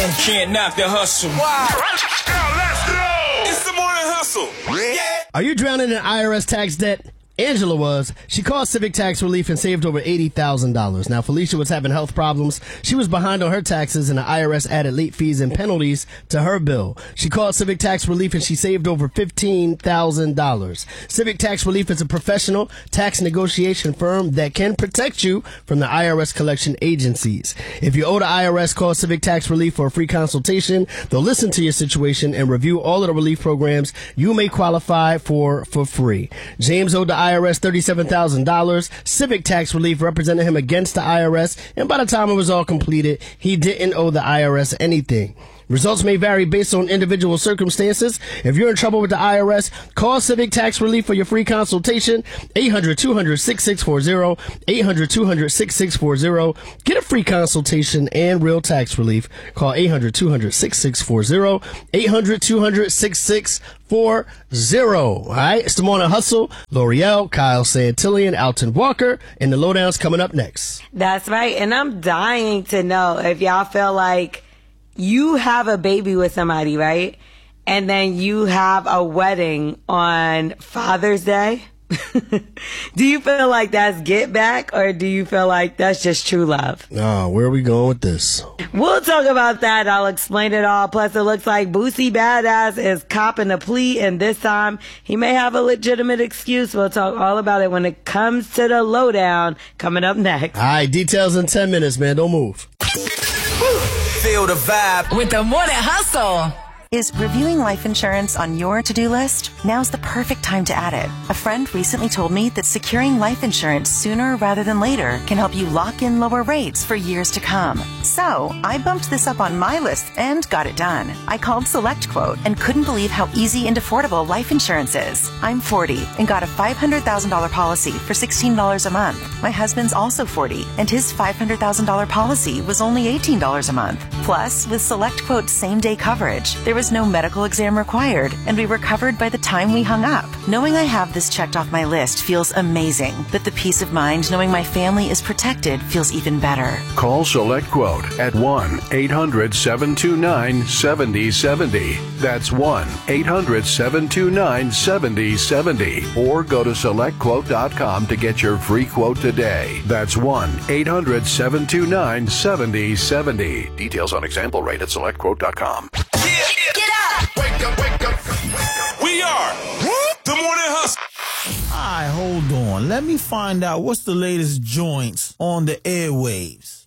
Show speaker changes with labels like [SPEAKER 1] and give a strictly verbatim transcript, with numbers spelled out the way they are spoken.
[SPEAKER 1] Can't knock the hustle. Wow. Let's go. It's the morning hustle. Yeah.
[SPEAKER 2] Are you drowning in I R S tax debt? Angela was. She called Civic Tax Relief and saved over eighty thousand dollars. Now, Felicia was having health problems. She was behind on her taxes, and the I R S added late fees and penalties to her bill. She called Civic Tax Relief, and she saved over fifteen thousand dollars. Civic Tax Relief is a professional tax negotiation firm that can protect you from the I R S collection agencies. If you owe the I R S, call Civic Tax Relief for a free consultation. They'll listen to your situation and review all of the relief programs you may qualify for for free. James owed the I R S thirty-seven thousand dollars. Civic Tax Relief represented him against the I R S, and by the time it was all completed, he didn't owe the I R S anything. Results may vary based on individual circumstances. If you're in trouble with the I R S, call Civic Tax Relief for your free consultation. eight hundred, two hundred, six six four zero. eight hundred, two hundred, six six four zero. Get a free consultation and real tax relief. Call eight hundred, two hundred, six six four zero. eight hundred, two hundred, six six four zero. All right, it's the Morning Hustle. L'Oreal, Kyle Santillian, Alton Walker, and the Lowdown's coming up next.
[SPEAKER 3] That's right, and I'm dying to know if y'all feel like you have a baby with somebody, right? And then you have a wedding on Father's Day. Do you feel like that's get back, or do you feel like that's just true love?
[SPEAKER 2] Oh, where are we going with this?
[SPEAKER 3] We'll talk about that. I'll explain it all. Plus, it looks like Boosie Badass is copping a plea, and this time he may have a legitimate excuse. We'll talk all about it when it comes to the Lowdown, coming up next.
[SPEAKER 2] All right, details in ten minutes, man. Don't move.
[SPEAKER 1] Feel the vibe
[SPEAKER 4] with the Morning Hustle.
[SPEAKER 5] Is reviewing life insurance on your to-do list? Now's the perfect time to add it. A friend recently told me that securing life insurance sooner rather than later can help you lock in lower rates for years to come. So I bumped this up on my list and got it done. I called SelectQuote and couldn't believe how easy and affordable life insurance is. I'm forty and got a five hundred thousand dollars policy for sixteen dollars a month. My husband's also forty and his five hundred thousand dollars policy was only eighteen dollars a month. Plus, with SelectQuote's same-day coverage, there was no medical exam required, and we were covered by the time we hung up. Knowing I have this checked off my list feels amazing, but the peace of mind knowing my family is protected feels even better.
[SPEAKER 6] Call SelectQuote at one eight hundred, seven two nine, seven zero seven zero. That's one eight hundred, seven two nine, seven zero seven zero. Or go to select quote dot com to get your free quote today. That's one eight hundred, seven two nine, seven zero seven zero. Details on example rate at select quote dot com.
[SPEAKER 1] Get up! Wake up, wake up. We are the Morning Hustle.
[SPEAKER 7] All right, hold on. Let me find out what's the latest joints on the airwaves.